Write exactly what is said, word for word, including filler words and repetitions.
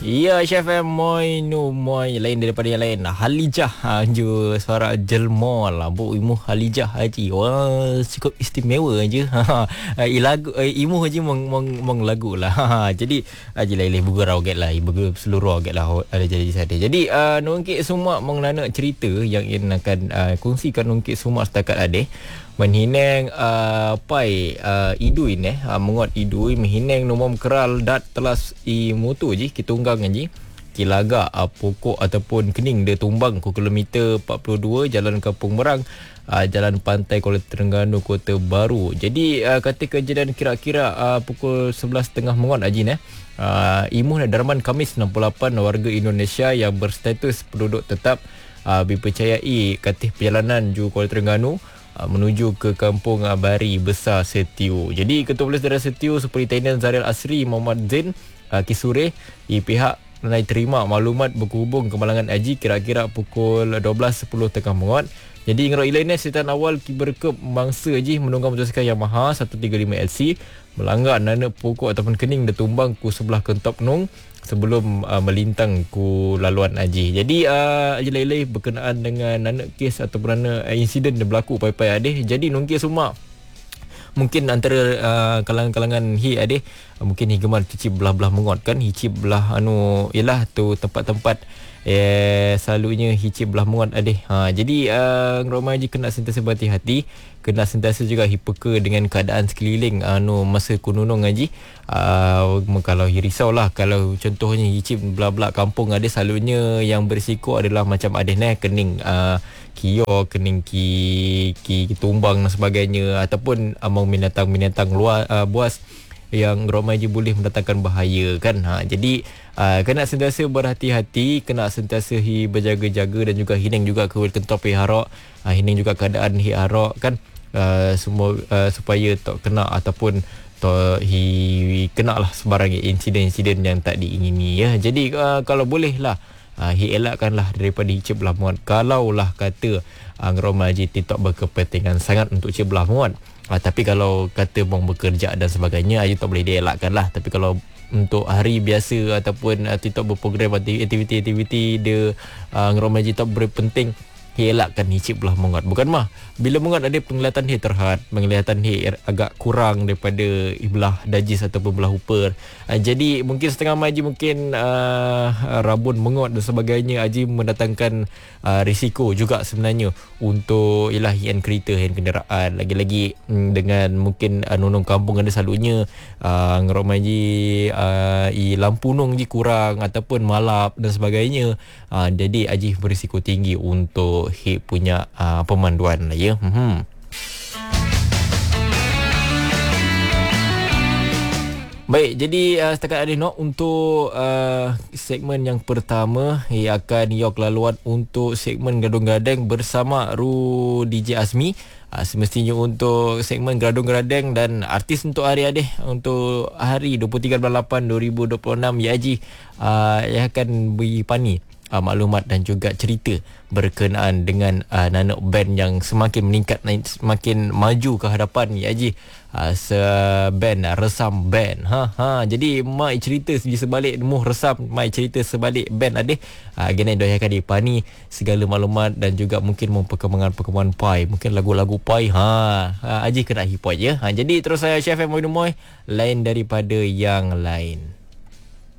Ya, Chef M Moy Nu Moy lain daripada yang lain. Halijah ha, je suara jelma lah. Bu Imuh Halijah Haji. Wah, cukup istimewa je. Ha, lagu Imuh Haji mong mong mong lagu lah. Ha, jadi Haji lain bugur awget lah. Bugur seluruh awget lah ada jadi sada. Jadi uh, nungkit semua mengenai cerita yang in akan uh, kongsikan nungkit semua setakat ada. Menhinang uh, pai uh, idui ne uh, mengot idui menghinang nomom keral dat telas i motor je kita unggang je kilaga uh, pokok ataupun kening dia tumbang ku kilometer empat puluh dua Jalan Kampung Merang, uh, Jalan Pantai Kuala Terengganu Kota Baru. Jadi uh, kata kejadian kira-kira uh, pukul sebelas tiga puluh mengot aji ne uh, Imuh Darman Kamis enam puluh lapan warga Indonesia yang berstatus penduduk tetap uh, dipercayai katih perjalanan ju Kuala Terengganu menuju ke Kampung Bari Besar Setiu. Jadi Ketua Polis Daerah Setiu Superintendent Zaril Asri Muhammad Zain uh, Kisure i pihak menai terima maklumat berhubung kemalangan haji kira-kira pukul dua belas sepuluh tengah mengot. Jadi ngerok ilainnya setan awal kiberkep mangsa haji menunggang motosikal Yamaha seratus tiga puluh lima L C melanggar nana pokok ataupun kening dia tumbang ku sebelah kentop nung sebelum uh, melintang ku laluan haji. Jadi uh, jelai-jelai berkenaan dengan nana kes ataupun nana uh, insiden yang berlaku pai-pai adeh. Jadi nungkir semua mungkin antara uh, kalangan-kalangan hi adeh uh, mungkin higeman cicip belah-belah mengot kan hicip belah anu ialah tu tempat-tempat eh selalunya hicip belah mengot adeh. Ha, jadi uh, ngromai je kena sentiasa berhati-hati, kena sentiasa juga hipeka dengan keadaan sekeliling anu masa kununung haji. Uh, kalau risau lah kalau contohnya hicip belah-belah kampung ada selalunya yang berisiko adalah macam adeh nah kening uh, kio kening ki ki tumbang dan sebagainya ataupun among binatang-binatang luar uh, buas yang ramai je boleh mendatangkan bahaya kan. Ha, jadi uh, kena sentiasa berhati-hati, kena sentiasa hi berjaga-jaga dan juga hining juga ke kentop hi harak, uh, hining juga keadaan hi harak kan, uh, semua uh, supaya tak kena ataupun to hi kena lah sebarang insiden-insiden yang tak diingini ya. Jadi uh, kalau boleh lah uh, hi elakkanlah daripada hicip belah muat. Kalau lah kata uh, ngeromai je tidak berkepentingan sangat untuk hicip belah muat. Uh, tapi kalau kata bang bekerja dan sebagainya aja tak boleh dielakkan lah. Tapi kalau untuk hari biasa ataupun uh, tidak berprogram aktiviti-aktiviti dia uh, ngeromai je tak berpenting, elakkan hicip belah mengot. Bukan mah bila mengot ada penglihatan he terhad, penglihatan he agak kurang daripada belah dajis ataupun belah upper. Uh, jadi mungkin setengah maji mungkin uh, rabun mengot dan sebagainya aji mendatangkan uh, risiko juga sebenarnya untuk ialah hian kereta, hian kenderaan. Lagi-lagi mm, dengan mungkin uh, nunung kampung ada selalunya uh, ngeromai ji uh, i lampu nung ji kurang ataupun malap dan sebagainya. Uh, jadi aji berisiko tinggi untuk he punya uh, pemanduan lah ya. Hmm. Baik, jadi uh, setakat ada nok untuk uh, segmen yang pertama ia akan yok laluan untuk segmen Gadung-Gadeng bersama Ru D J Azmi. Uh, semestinya untuk segmen Gadung-Gadeng dan artis untuk hari adeh untuk hari dua puluh tiga bulan lapan dua ribu dua puluh enam ya Haji uh, yang akan beri pani Uh, maklumat dan juga cerita berkenaan dengan uh, nanak band yang semakin meningkat, semakin maju ke hadapan ya Haji. Uh, se band uh, Resam Band. Ha ha jadi mai cerita di sebalik muh Resam, mai cerita sebalik band adeh. Uh, gene doyakan dipani segala maklumat dan juga mungkin perkembangan-perkembangan pai, mungkin lagu-lagu pai. Ha, ha Haji kena hipoi ya. Ha, jadi terus saya Chef Moy Moy lain daripada yang lain.